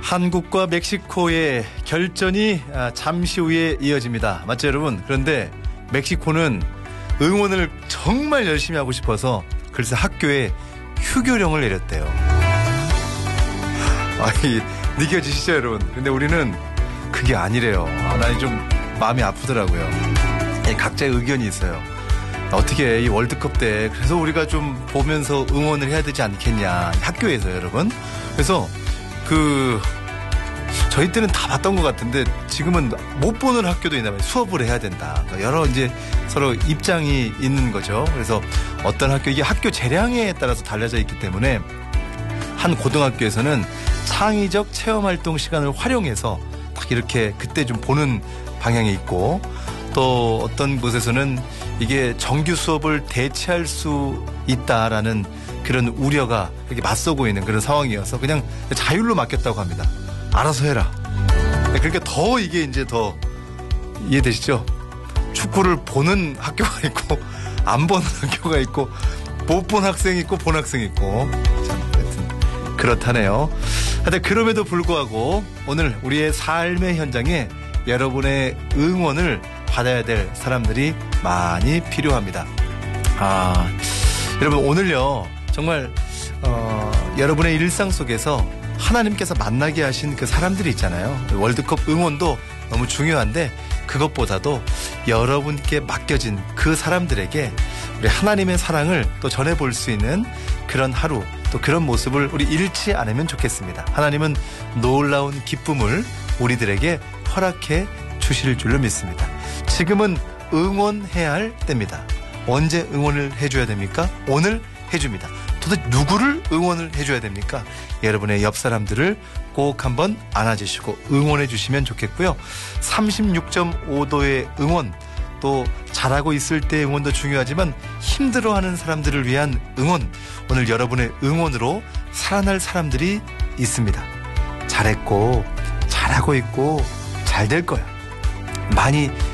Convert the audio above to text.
한국과 멕시코의 결전이 잠시 후에 이어집니다. 맞죠, 여러분? 그런데 멕시코는 응원을 정말 열심히 하고 싶어서 그래서 학교에 휴교령을 내렸대요. 아니, 느껴지시죠, 여러분? 근데 우리는 그게 아니래요. 나 좀 마음이 아프더라고요. 각자의 의견이 있어요. 어떻게 이 월드컵 때 그래서 우리가 좀 보면서 응원을 해야 되지 않겠냐, 학교에서 여러분. 그래서 저희 때는 다 봤던 것 같은데 지금은 못 보는 학교도 있나 봐요. 수업을 해야 된다. 그러니까 여러 이제 서로 입장이 있는 거죠. 그래서 어떤 학교, 이게 학교 재량에 따라서 달라져 있기 때문에 한 고등학교에서는 창의적 체험활동 시간을 활용해서 딱 이렇게 그때 좀 보는 방향이 있고, 또 어떤 곳에서는 이게 정규 수업을 대체할 수 있다라는 그런 우려가 이렇게 맞서고 있는 그런 상황이어서 그냥 자율로 맡겼다고 합니다. 알아서 해라. 그러니까 더 이게 이제 더 이해되시죠? 축구를 보는 학교가 있고 안 보는 학교가 있고 못 본 학생이 있고 본 학생이 있고 참 하여튼 그렇다네요. 하여튼 그럼에도 불구하고 오늘 우리의 삶의 현장에 여러분의 응원을 받아야 될 사람들이 많이 필요합니다. 여러분 오늘요 정말 여러분의 일상 속에서 하나님께서 만나게 하신 그 사람들이 있잖아요. 월드컵 응원도 너무 중요한데 그것보다도 여러분께 맡겨진 그 사람들에게 우리 하나님의 사랑을 또 전해볼 수 있는 그런 하루, 또 그런 모습을 우리 잃지 않으면 좋겠습니다. 하나님은 놀라운 기쁨을 우리들에게 허락해 주실 줄로 믿습니다. 지금은 응원해야 할 때입니다. 언제 응원을 해줘야 됩니까? 오늘 해줍니다. 도대체 누구를 응원을 해줘야 됩니까? 여러분의 옆 사람들을 꼭 한번 안아주시고 응원해 주시면 좋겠고요. 36.5도의 응원, 또 잘하고 있을 때의 응원도 중요하지만 힘들어하는 사람들을 위한 응원, 오늘 여러분의 응원으로 살아날 사람들이 있습니다. 잘했고 잘하고 있고 잘 될 거야. 많이